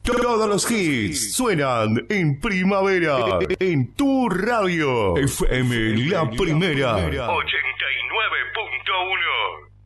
Todos los hits suenan en primavera, en tu radio. FM La Primera. 89.1.